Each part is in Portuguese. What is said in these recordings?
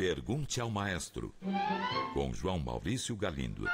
Pergunte ao Maestro, com João Maurício Galindo.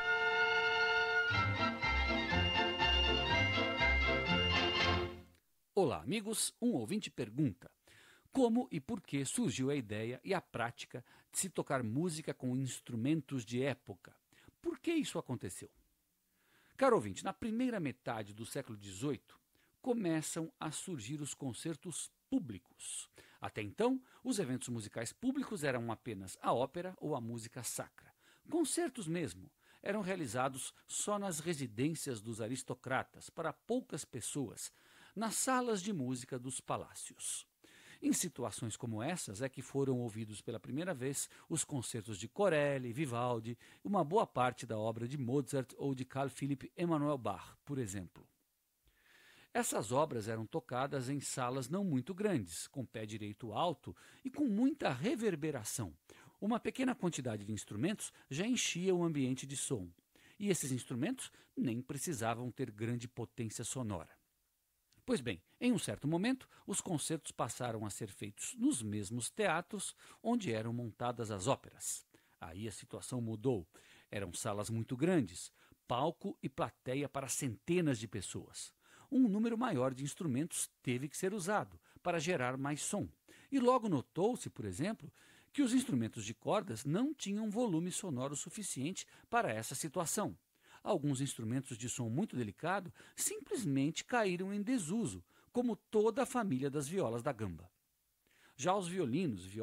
Olá, amigos. Um ouvinte pergunta: como e por que surgiu a ideia e a prática de se tocar música com instrumentos de época? Por que isso aconteceu? Caro ouvinte, na primeira metade do século XVIII, começam a surgir os concertos públicos. Até então, os eventos musicais públicos eram apenas a ópera ou a música sacra. Concertos mesmo eram realizados só nas residências dos aristocratas, para poucas pessoas, nas salas de música dos palácios. Em situações como essas é que foram ouvidos pela primeira vez os concertos de Corelli, Vivaldi, uma boa parte da obra de Mozart ou de Carl Philipp Emanuel Bach, por exemplo. Essas obras eram tocadas em salas não muito grandes, com pé direito alto e com muita reverberação. Uma pequena quantidade de instrumentos já enchia o ambiente de som. E esses instrumentos nem precisavam ter grande potência sonora. Pois bem, em um certo momento, os concertos passaram a ser feitos nos mesmos teatros onde eram montadas as óperas. Aí a situação mudou. Eram salas muito grandes, palco e plateia para centenas de pessoas. Um número maior de instrumentos teve que ser usado para gerar mais som. E logo notou-se, por exemplo, que os instrumentos de cordas não tinham volume sonoro suficiente para essa situação. Alguns instrumentos de som muito delicado simplesmente caíram em desuso, como toda a família das violas da gamba. Já os violinos,